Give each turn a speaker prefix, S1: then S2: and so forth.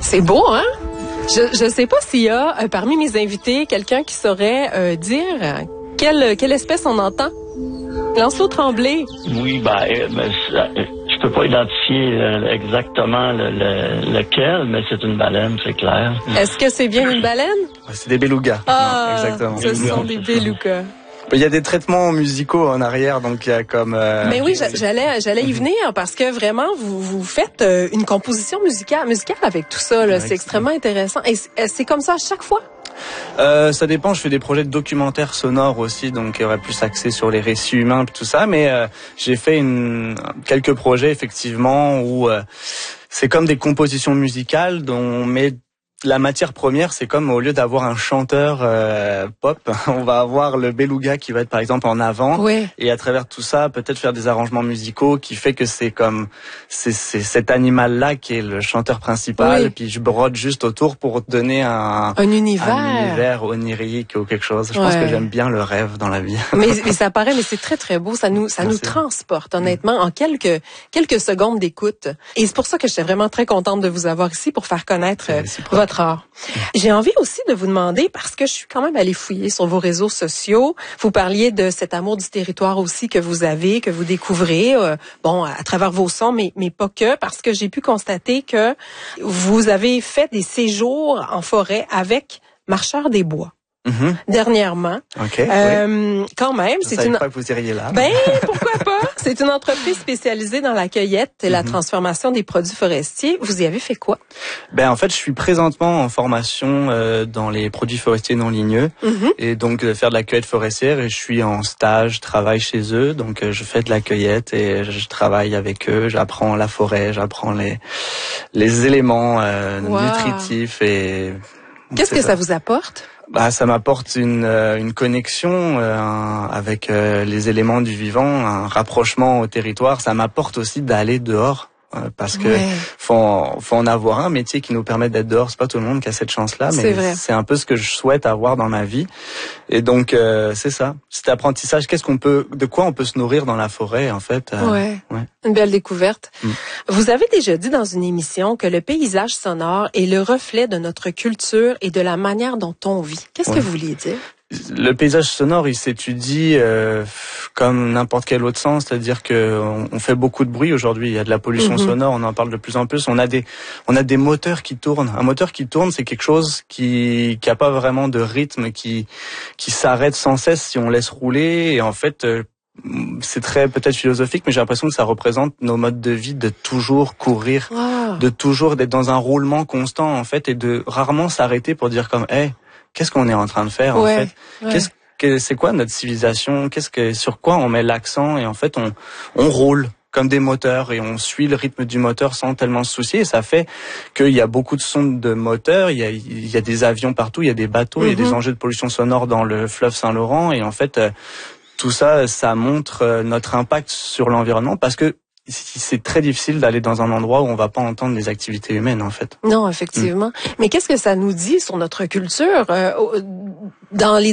S1: C'est beau, hein? Je sais pas s'il y a parmi mes invités quelqu'un qui saurait dire quelle espèce on entend. Lancelot Tremblay.
S2: Oui, je peux pas identifier exactement lequel, mais c'est une baleine, c'est clair.
S1: Est-ce que c'est bien une baleine?
S3: C'est des belugas.
S1: Ah,
S3: non, exactement.
S1: Ce sont des belugas.
S3: Il y a des traitements musicaux en arrière, donc il y a comme...
S1: Mais oui, j'allais y venir parce que vraiment, vous faites une composition musicale avec tout ça. Là, c'est extrêmement intéressant. Et c'est comme ça à chaque fois?
S3: Ça dépend, je fais des projets de documentaires sonores aussi, donc il y aurait plus axé sur les récits humains et tout ça, mais j'ai fait quelques projets effectivement où c'est comme des compositions musicales dont on met la matière première, c'est comme au lieu d'avoir un chanteur pop, on va avoir le beluga qui va être par exemple en avant,
S1: ouais.
S3: Et à travers tout ça, peut-être faire des arrangements musicaux qui fait que c'est cet animal-là qui est le chanteur principal,
S1: oui.
S3: Puis je brode juste autour pour donner un univers onirique ou quelque chose. Je pense que j'aime bien le rêve dans la vie.
S1: Mais ça paraît, mais c'est très très beau. Ça nous transporte honnêtement en quelques secondes d'écoute. Et c'est pour ça que j'étais vraiment très contente de vous avoir ici pour faire connaître votre art. J'ai envie aussi de vous demander, parce que je suis quand même allée fouiller sur vos réseaux sociaux, vous parliez de cet amour du territoire aussi que vous avez, que vous découvrez, à travers vos sons, mais pas que, parce que j'ai pu constater que vous avez fait des séjours en forêt avec Marcheurs des Bois.
S3: Mm-hmm.
S1: Dernièrement.
S3: OK. Oui.
S1: Quand même,
S3: je savais pas que vous iriez là.
S1: Pourquoi pas? C'est une entreprise spécialisée dans la cueillette et la transformation des produits forestiers. Vous y avez fait quoi?
S3: En fait, je suis présentement en formation dans les produits forestiers non ligneux et donc faire de la cueillette forestière, et je suis en stage, travaille chez eux, donc je fais de la cueillette et je travaille avec eux, j'apprends la forêt, j'apprends les éléments nutritifs et
S1: qu'est-ce que ça vous apporte?
S3: Ça m'apporte une connexion avec les éléments du vivant, un rapprochement au territoire. Ça m'apporte aussi d'aller dehors. Parce que faut en avoir un métier qui nous permet d'être dehors. C'est pas tout le monde qui a cette chance-là, mais c'est un peu ce que je souhaite avoir dans ma vie. Et donc c'est ça, cet apprentissage. De quoi on peut se nourrir dans la forêt en fait.
S1: Une belle découverte. Vous avez déjà dit dans une émission que le paysage sonore est le reflet de notre culture et de la manière dont on vit. Qu'est-ce que vous vouliez dire?
S3: Le paysage sonore, il s'étudie comme n'importe quel autre sens, c'est-à-dire que on fait beaucoup de bruit aujourd'hui. Il y a de la pollution sonore, on en parle de plus en plus. On a des moteurs qui tournent. Un moteur qui tourne, c'est quelque chose qui a pas vraiment de rythme, qui s'arrête sans cesse si on laisse rouler. Et en fait, c'est très peut-être philosophique, mais j'ai l'impression que ça représente nos modes de vie, de toujours courir, de toujours d'être dans un roulement constant en fait, et de rarement s'arrêter pour dire comme qu'est-ce qu'on est en train de faire en fait? C'est quoi notre civilisation? Sur quoi on met l'accent? Et en fait, on roule comme des moteurs et on suit le rythme du moteur sans tellement se soucier. Et ça fait qu'il y a beaucoup de sons de moteurs. Il y a des avions partout, il y a des bateaux, il y a des enjeux de pollution sonore dans le fleuve Saint-Laurent. Et en fait, tout ça, ça montre notre impact sur l'environnement, parce que c'est très difficile d'aller dans un endroit où on va pas entendre des activités humaines, en fait.
S1: Non, effectivement. Mais qu'est-ce que ça nous dit sur notre culture dans les